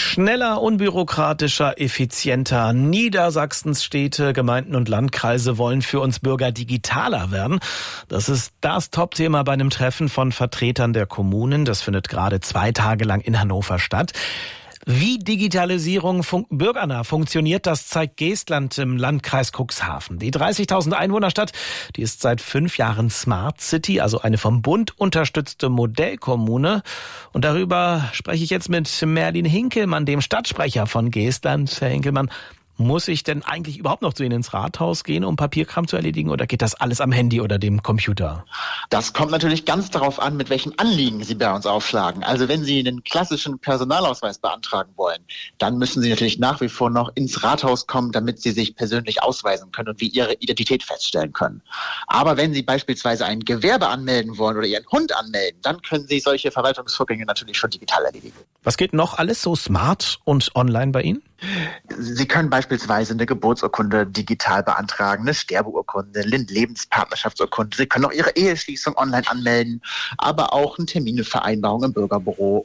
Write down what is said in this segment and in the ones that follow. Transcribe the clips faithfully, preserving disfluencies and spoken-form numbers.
Schneller, unbürokratischer, effizienter. Niedersachsens Städte, Gemeinden und Landkreise wollen für uns Bürger digitaler werden. Das ist das Topthema bei einem Treffen von Vertretern der Kommunen. Das findet gerade zwei Tage lang in Hannover statt. Wie Digitalisierung fun- bürgernah funktioniert, das zeigt Geestland im Landkreis Cuxhaven. Die dreißigtausend Einwohnerstadt, die ist seit fünf Jahren Smart City, also eine vom Bund unterstützte Modellkommune. Und darüber spreche ich jetzt mit Merlin Hinkelmann, dem Stadtsprecher von Geestland. Herr Hinkelmann, muss ich denn eigentlich überhaupt noch zu Ihnen ins Rathaus gehen, um Papierkram zu erledigen, oder geht das alles am Handy oder dem Computer? Das kommt natürlich ganz darauf an, mit welchem Anliegen Sie bei uns aufschlagen. Also wenn Sie einen klassischen Personalausweis beantragen wollen, dann müssen Sie natürlich nach wie vor noch ins Rathaus kommen, damit Sie sich persönlich ausweisen können und wie Ihre Identität feststellen können. Aber wenn Sie beispielsweise ein Gewerbe anmelden wollen oder Ihren Hund anmelden, dann können Sie solche Verwaltungsvorgänge natürlich schon digital erledigen. Was geht noch alles so smart und online bei Ihnen? Sie können beispielsweise eine Geburtsurkunde digital beantragen, eine Sterbeurkunde, eine Lebenspartnerschaftsurkunde. Sie können auch Ihre Eheschließung online anmelden, aber auch eine Terminvereinbarung im Bürgerbüro.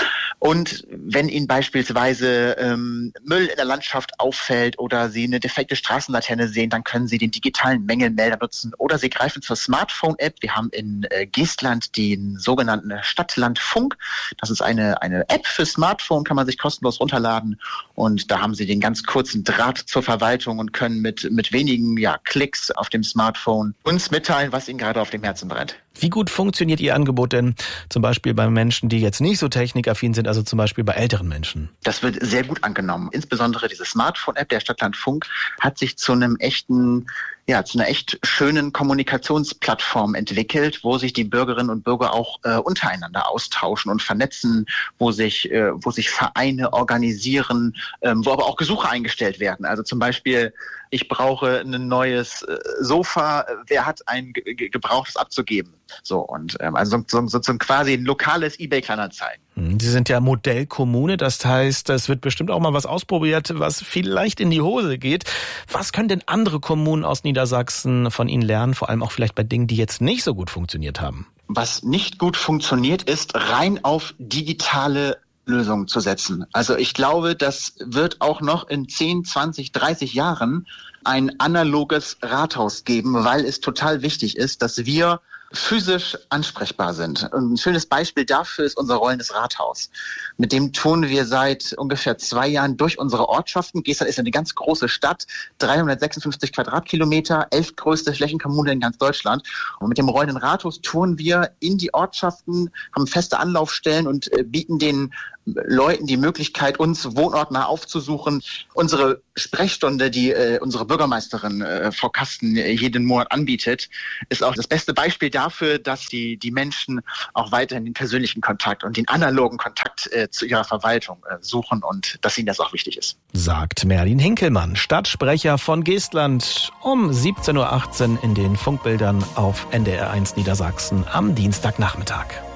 Und wenn Ihnen beispielsweise ähm, Müll in der Landschaft auffällt oder Sie eine defekte Straßenlaterne sehen, dann können Sie den digitalen Mängelmelder nutzen oder Sie greifen zur Smartphone-App. Wir haben in äh, Geestland den sogenannten Stadtlandfunk. Das ist eine, eine App für Smartphone, kann man sich kostenlos runterladen. Und da haben Sie den ganz kurzen Draht zur Verwaltung und können mit, mit wenigen ja, Klicks auf dem Smartphone uns mitteilen, was Ihnen gerade auf dem Herzen brennt. Wie gut funktioniert Ihr Angebot denn zum Beispiel bei Menschen, die jetzt nicht so technikaffin sind, also zum Beispiel bei älteren Menschen? Das wird sehr gut angenommen. Insbesondere diese Smartphone-App der Stadtlandfunk hat sich zu einem echten, ja, zu einer echt schönen Kommunikationsplattform entwickelt, wo sich die Bürgerinnen und Bürger auch äh, untereinander austauschen und vernetzen, wo sich, äh, wo sich Vereine organisieren, ähm, wo aber auch Gesuche eingestellt werden. Also zum Beispiel, ich brauche ein neues äh, Sofa, wer hat ein ge- ge- gebrauchtes abzugeben? So, und ähm, also so, so, so quasi ein lokales eBay-Kleinanzeigen. Sie sind ja Modellkommune, das heißt, es wird bestimmt auch mal was ausprobiert, was vielleicht in die Hose geht. Was können denn andere Kommunen aus Niedersachsen von Ihnen lernen, vor allem auch vielleicht bei Dingen, die jetzt nicht so gut funktioniert haben? Was nicht gut funktioniert, ist rein auf digitale Lösungen zu setzen. Also ich glaube, das wird auch noch in zehn, zwanzig, dreißig Jahren ein analoges Rathaus geben, weil es total wichtig ist, dass wir physisch ansprechbar sind. Und ein schönes Beispiel dafür ist unser rollendes Rathaus. Mit dem tun wir seit ungefähr zwei Jahren durch unsere Ortschaften. Geestland ist eine ganz große Stadt, dreihundertsechsundfünfzig Quadratkilometer, elftgrößte Flächenkommune in ganz Deutschland. Und mit dem rollenden Rathaus touren wir in die Ortschaften, haben feste Anlaufstellen und bieten den Leuten die Möglichkeit, uns wohnortnah aufzusuchen. Unsere Sprechstunde, die äh, unsere Bürgermeisterin äh, Frau Kasten äh, jeden Monat anbietet, ist auch das beste Beispiel dafür, dass die, die Menschen auch weiterhin den persönlichen Kontakt und den analogen Kontakt äh, zu ihrer Verwaltung äh, suchen und dass ihnen das auch wichtig ist. Sagt Merlin Hinkelmann, Stadtsprecher von Geestland, um siebzehn Uhr achtzehn in den Funkbildern auf N D R eins Niedersachsen am Dienstagnachmittag.